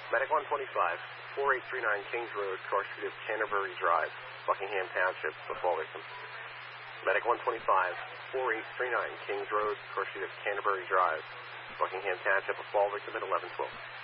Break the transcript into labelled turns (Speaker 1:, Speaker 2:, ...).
Speaker 1: Medic 125, 4839 Kings Road, car street of Canterbury Drive, Buckingham Township, the fall victim. Medic 125, 4839 Kings Road, car street of Canterbury Drive, Buckingham Township, a fall victim at 1112.